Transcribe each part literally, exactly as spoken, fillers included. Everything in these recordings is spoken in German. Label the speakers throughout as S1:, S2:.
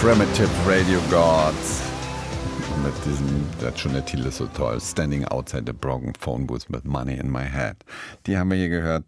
S1: Primitive Radio Gods. Und mit diesem, der hat schon der Titel ist so toll, Standing Outside the Broken Phone Booth with Money in My Head. Die haben wir hier gehört.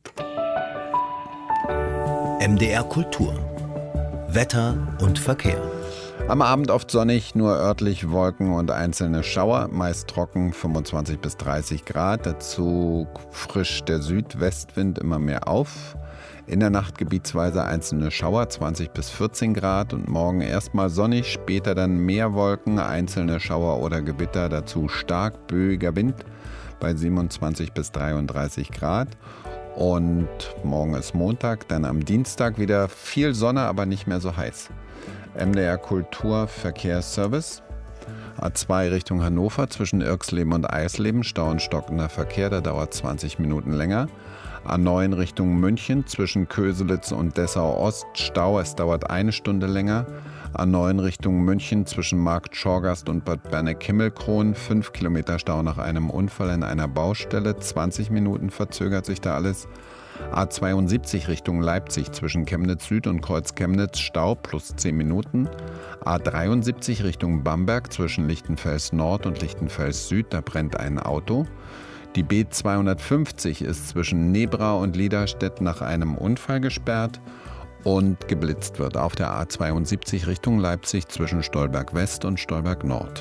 S2: M D R Kultur. Wetter und Verkehr.
S1: Am Abend oft sonnig, nur örtlich Wolken und einzelne Schauer, meist trocken, fünfundzwanzig bis dreißig Grad. Dazu frisch der Südwestwind immer mehr auf. In der Nacht gebietsweise einzelne Schauer, zwanzig bis vierzehn Grad. Und morgen erstmal sonnig, später dann mehr Wolken, einzelne Schauer oder Gewitter. Dazu stark böiger Wind bei siebenundzwanzig bis dreiunddreißig Grad. Und morgen ist Montag, dann am Dienstag wieder viel Sonne, aber nicht mehr so heiß. M D R Kultur Verkehrsservice. A zwei Richtung Hannover zwischen Irxleben und Eisleben. Stau und stockender Verkehr, der dauert zwanzig Minuten länger. A neun Richtung München zwischen Köselitz und Dessau Ost. Stau, es dauert eine Stunde länger. A neun Richtung München zwischen Markt Schorgast und Bad Berneck-Himmelkron. fünf Kilometer Stau nach einem Unfall in einer Baustelle. zwanzig Minuten verzögert sich da alles. A zweiundsiebzig Richtung Leipzig zwischen Chemnitz Süd und Kreuz Chemnitz. Stau plus zehn Minuten. A dreiundsiebzig Richtung Bamberg zwischen Lichtenfels Nord und Lichtenfels Süd. Da brennt ein Auto. Die B zweihundertfünfzig ist zwischen Nebra und Liederstedt nach einem Unfall gesperrt und geblitzt wird auf der A zweiundsiebzig Richtung Leipzig zwischen Stolberg West und Stolberg Nord.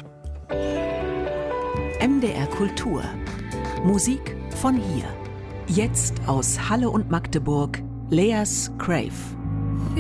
S3: M D R Kultur. Musik von hier. Jetzt aus Halle und Magdeburg, Leas Crave.